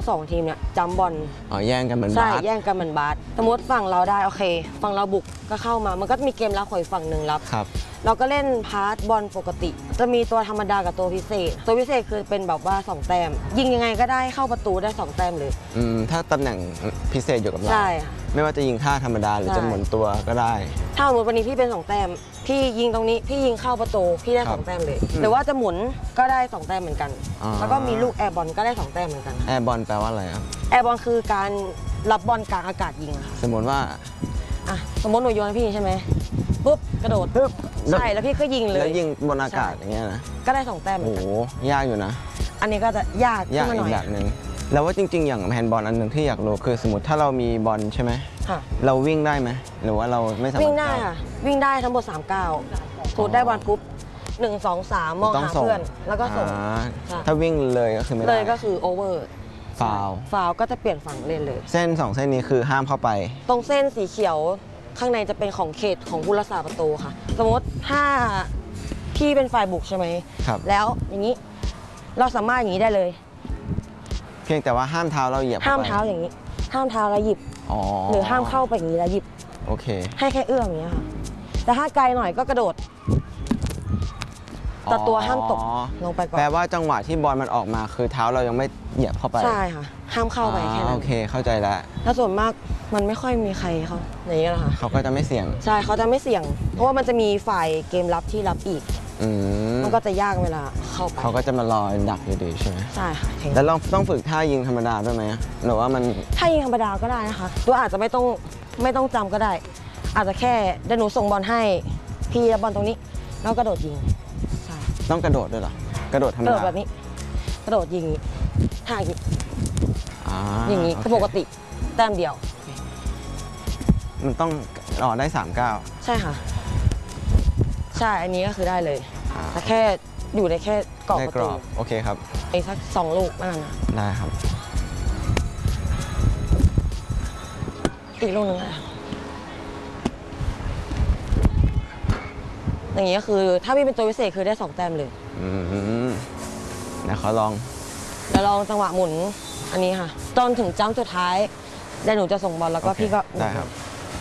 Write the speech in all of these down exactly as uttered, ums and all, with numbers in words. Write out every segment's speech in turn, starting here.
สองทีมเนี่ยจำบอลอ๋อแย่งกันเหมือนบาสใช่แย่งกันเหมือนบาสสมมติฝั่งเราได้โอเคฝั่งเราบุกก็เข้ามามันก็มีเกมรับของอีกฝั่งหนึ่งรับครับเราก็เล่นพาสบอลปกติจะมีตัวธรรมดากับตัวพิเศษตัวพิเศษคือเป็นแบบว่าสองแต้มยิงยังไงก็ได้เข้าประตูได้สองแต้มเลยอืมถ้าตำแหน่งพิเศษอยู่กับเราใช่ไม่ว่าจะยิงท่าธรรมดาหรือจะหมุนตัวก็ได้ถ้าสมมติวันนี้พี่เป็นสองแต้มพี่ยิงตรงนี้พี่ยิงเข้าประตูพี่ได้สองแต้มเลยหรือว่าจะหมุนก็ได้สองแต้มเหมือนกันแล้วก็มีลูกแอร์บอลก็ได้สองแต้มเหมือนกันแอร์บอลแปลว่าอะไรครับแอร์บอลคือการรับบอลกลางอากาศยิงสมมติว่าอ่ะสมมติหนูโยนให้พี่ใช่ไหมปุ๊บกระโดดปุ๊บใช่แล้วพี่ก็ยิงเลยแล้วยิงบนอากาศอย่างเงี้ยนะก็ได้สองแต้มเหมือนกันโอ้ยากอยู่นะอันนี้ก็จะยากยากอีกแบบหนึ่งแล้วว่าจริงๆอย่างแฮนด์บอลอันหนึ่งที่อยากรู้คือสมมติถ้าเรามีบอลใช่ไหมเราวิ่งได้ไหมหรือว่าเราไม่สามารถวิ่งได้ค่ะวิ่งได้ทั้งหมดสามก้าวสูดได้บอลปุ๊บหนึ่งสองสามมองหาเพื่อนแล้วก็ส่งถ้าวิ่งเลยก็คือไม่ได้เลยก็คือโอเวอร์ฟาวฟาวก็จะเปลี่ยนฝั่งเล่นเลยเส้นสองเส้นนี้คือห้ามเข้าไปตรงเส้นสีเขียวข้างในจะเป็นของเขตของผู้รักษาประตูค่ะสมมติถ้าพี่เป็นฝ่ายบุกใช่ไหมครับแล้วอย่างนี้เราสามารถอย่างนี้ได้เลยเพียงแต่ว่าห้ามเท้าเราเหยียบห้ามเท้าอย่างนี้ห้ามเท้าเราหยิบหรือห้ามเข้าไปอย่างนี้แล้วหยิบโอเคให้แค่เอื้อมอย่างนี้ค่ะแต่ถ้าไกลหน่อยก็กระโดดแต่ตัวห้ามตกลงไปก่อนแปลว่าจังหวะที่บอลมันออกมาคือเท้าเรายังไม่เหยียบเข้าไปใช่ค่ะห้ามเข้าไปแค่นั้นโอเคเข้าใจแล้วถ้าส่วนมากมันไม่ค่อยมีใครเขาอย่างนี้นะคะเขาก็จะไม่เสี่ยงใช่เขาจะไม่เสี่ยงเพราะว่ามันจะมีฝ่ายเกมรับที่รับอีกมันก็จะยากเวลาเข้าไปเขาก็จะมารอดักอยู่ดีใช่ไหมใช่ค่ะแล้วเราต้องฝึกท่ายิงธรรมดาด้วยไหมหรือว่ามันท่ายิงธรรมดาก็ได้นะคะตัวอาจจะไม่ต้องไม่ต้องจำก็ได้อาจจะแค่เดี๋ยวหนูส่งบอลให้พี่รับบอลตรงนี้แล้วกระโดดยิงใช่ต้องกระโดดด้วยเหรอกระโดดธรรมดากระโดดแบบนี้กระโดดยิงท่ายิงอย่างนี้ก็ปกติแต้มเดียวมันต้องรอได้สามเก้าใช่ค่ะใช่อันนี้ก็คือได้เลยแต่แค่อยู่ในแค่กรอบประตูโอเคครับไอ้สักสองลูกนั่นนะได้ครับอีกลูกนึงอะอย่างนี้ก็คือถ้าพี่เป็นตัวพิเศษคือได้สองแต้มเลยอืมเดี๋ยวขอลองเดี๋ยวลองจังหวะหมุนอันนี้ค่ะจนถึงจ้ำสุดท้ายเดี๋ยวหนูจะส่งบอลแล้วก็พี่ก็ได้ครับ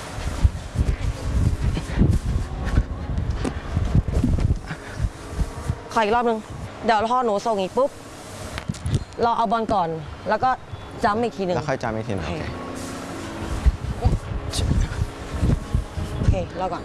ขออีกรอบนึงเดี๋ยวพอหนูส่งอีกปุ๊บเราเอาบอลก่อนแล้วก็จ้ำอีกทีหนึ่งแล้วค่อยจ้ำอีกทีนึงโอเคโอเครอก่อน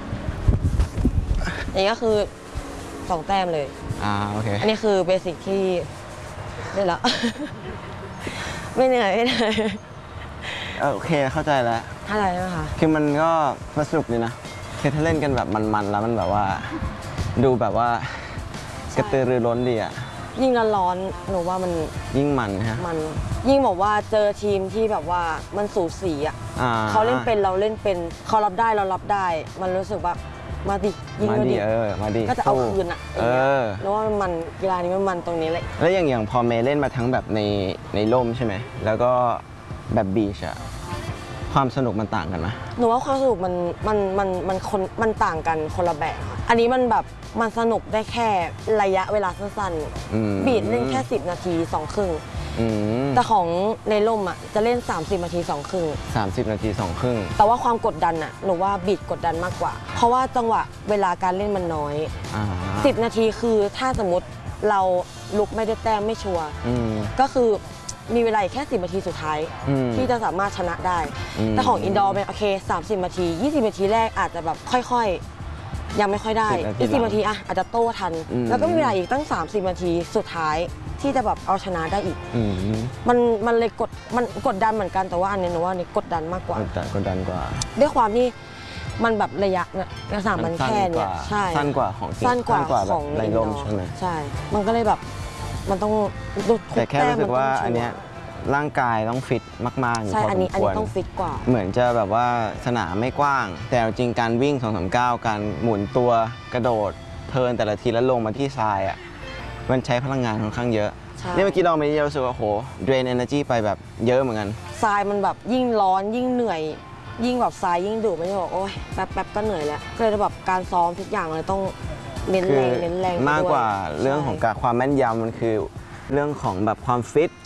อย่างนี้ก็คือสองแต้มเลยอ่าโอเคอันนี้คือเบสิกที่ได้แล้วไม่เหนื่อยไม่เหนื่อยโอเคเข้าใจแล้วเข้าใจไหมคะคือมันก็มันสนุกดีนะคือถ้าเล่นกันแบบมันๆแล้วมันแบบว่าดูแบบว่ากระตือรือร้นดีอ่ะยิ่งร้อนหนูว่ามันยิ่งมันฮะมันยิ่งบอกว่าเจอทีมที่แบบว่ามันสูสีอ่ะเขาเล่นเป็นเราเล่นเป็นเขารับได้เรารับได้มันรู้สึกแบบมาดิยิงมาดิเออมาดิก็จะเอาคืนอ่ะเออแล้วว่ามันกีฬานี้มันมันตรงนี้เลยแล้วอย่างอย่างพอเมย์เล่นมาทั้งแบบในในร่มใช่ไหมแล้วก็แบบบีชอะความสนุกมันต่างกันไหมหนูว่าความสนุกมันมันมันมันคนมันต่างกันคนละแบบอันนี้มันแบบมันสนุกได้แค่ระยะเวลาสั้นๆบีดเล่นแค่สิบนาทีสองครึ่งแต่ของในร่มอ่ะจะเล่นสามสิบนาทีสองครึ่งสามสิบนาทีสองครึ่งแต่ว่าความกดดันอ่ะหนูว่าบีดกดดันมากกว่าเพราะว่าจังหวะเวลาการเล่นมันน้อยสิบนาทีคือถ้าสมมติเราลุกไม่ได้แต้มไม่ชัวร์ก็คือมีเวลาแค่สิบนาทีสุดท้ายที่จะสามารถชนะได้แต่ของอินดอร์เป็นโอเคสามสิบนาทียี่สิบนาทีแรกอาจจะแบบค่อยๆยังไม่ค่อยได้ยี่สิบนาทีอะอาจจะโต้ทันแล้วก็มีเวลาอีกตั้งสามสิบนาทีสุดท้ายที่จะแบบเอาชนะได้อีกมันมันเลยกดมันกดดันเหมือนกันแต่ว่าอันนี้หนูว่านี่กดดันมากกว่ากดดันกว่าด้วยความที่มันแบบระยะเนี่ยกระสานมันแค่เนี่ยใช่สั้นกว่าของสั้นกว่าของในลมใช่ไหมใช่มันก็เลยแบบมันต้องแต่แค่รู้สึกว่าอันเนี้ยร่างกายต้องฟิตมากๆอยู่พอสมควรใช่อันนี้อันนี้ต้องฟิตกว่าเหมือนจะแบบว่าสนามไม่กว้างแต่จริงการวิ่ง สองสาม ก้าวการหมุนตัวกระโดดเทิร์นแต่ละทีแล้วลงมาที่ทรายอ่ะมันใช้พลังงานค่อนข้างเยอะนี่เมื่อกี้เราไม่ได้รู้สึกว่าโหเดรนเอเนอร์จีไปแบบเยอะเหมือนกันทรายมันแบบยิ่งร้อนยิ่งเหนื่อยยิ่งแบบทรายยิ่งดุไม่ใช่บอกโอ๊ยแป๊บแป๊บก็เหนื่อยแล้วก็เลยแบบการซ้อมทุกอย่างเลยต้องเน้นแรงเน้นแรงมากกว่าเรื่องของการความแม่นยำมันคือเรื่องของแบบความฟิตส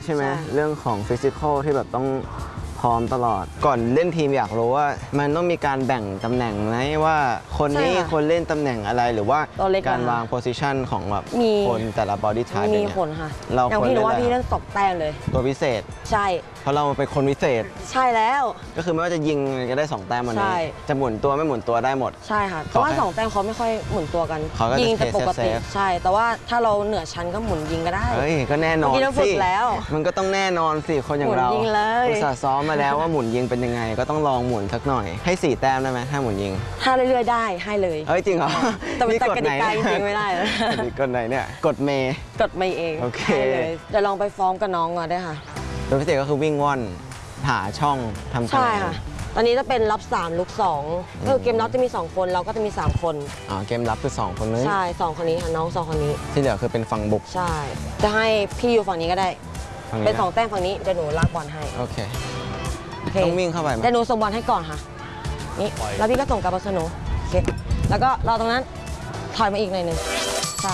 ใช่ไหมใช่เรื่องของฟิสิกอลที่แบบต้องพร้อมตลอด ก่อนเล่นทีมอยากรู้ว่ามันต้องมีการแบ่งตำแหน่งไหมว่าคนนี้คนเล่นตำแหน่งอะไรหรือว่าการวางโพสิชันของแบบคนแต่ละบอดี้ไทป์มีเนี่ยผลค่ะเราอย่างควรพี่เล่รู้นว่าอะไรพี่เล่นตกแต้มเลยตัวพิเศษใช่เพราะเราเป็นคนพิเศษใช่แล้วก็คือไม่ว่าจะยิงก็ได้สองแต้มวันใช่นี้จะหมุนตัวไม่หมุนตัวได้หมดใช่ค่ะเพราะว่าสองแต้มเขาไม่ค่อยหมุนตัวกันเขาก็จะยิงแต่ปกติเซฟใช่ แต่ว่าถ้าเราเหนือชั้นก็หมุนยิงก็ได้เฮ้ยก็แน่นอนเมื่อกี้เราฝึสิกแล้วมันก็ต้องแน่นอนสิคนอย่างเราหมุนยิงเลยอุตส่าห์ซ้อมมาแล้วว่าหมุนยิงเป็นยังไง ก็ต้องลองหมุนสักหน่อยให้สี่แต้มได้ไหมถ้าหมุนยิงถ้าเรื่อยๆได้ให้เลยเอ้ยจริงเหรอแต่มันนี่แต่กฎกไหนติกาจริงๆไม่ได้นะกฎไหนเนี่ยกฎเมย์กดไม่เองโอเคให้เลยเดี๋ยวลองไปฟ้องกับน้องก่อนได้ค่ะตัวพิเศษก็คือวิ่งว่อนหาช่องทำคะใช่แนนค่ะ ตอนนี้จะเป็นรับสามลุกสองก็คือเกมรับจะมีสองคนเราก็จะมีสามคนอ๋อเกมรับคือสองคนนึงใช่สองคนนี้ค่ะน้องสองคนนี้ที่เหลือคือเป็นฝั่งบุกใช่ จะให้พี่อยู่ฝั่งนี้ก็ได้ฝั่งเป็นนี้สองแต้มฝั่งนี้เดี๋ยวหนูลากบอลให้โอเคโอเคต้องวิ่งเข้าไปไหมเดี๋ยวหนูส่งบอลให้ก่อนค่ะ นี่ แล้วพี่ก็ส่งกลับมาสนุโอเค แล้วก็รอตรงนั้น ถอยมาอีกหน่อยหนึ่งใช่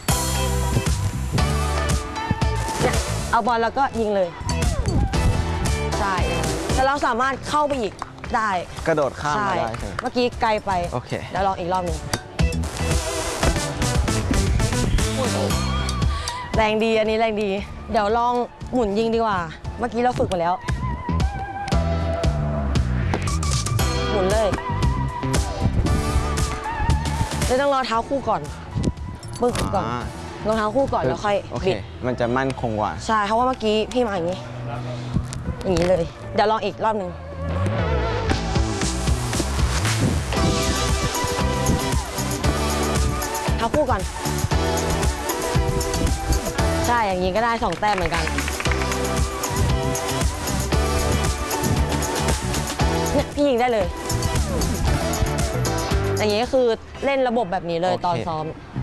เนี่ยเอาบอลแล้วก็ยิงเลย ใช่แต่เราสามารถเข้าไปอีกได้กระโดดข้ามใช่มาได้ใช่ไหมเมื่อกี้ไกลไปโอเคเดี๋ยวลองอีกรอบหนึ่งแรงดีอันนี้แรงดี เดี๋ยวลองหมุนยิงดีกว่า เมื่อกี้เราฝึกมาแล้ว หมุนเลยเดี๋ยวต้องรอเท้าคู่ก่อนปึ้งก่อนอ่ารองเท้าคู่ก่อนแล้วค่อยโอเคบิดมันจะมั่นคงกว่าใช่ เพราะว่าเมื่อกี้พี่มาอย่างนี้ อย่างนี้เลย เดี๋ยวลองอีกรอบหนึ่งเท้าคู่ก่อน ใช่ อย่างนี้ก็ได้สองแต้มเหมือนกัน เนี่ยพี่ยิงได้เลย อย่างนี้ก็คือเล่นระบบแบบนี้เลยโอเคตอนซ้อม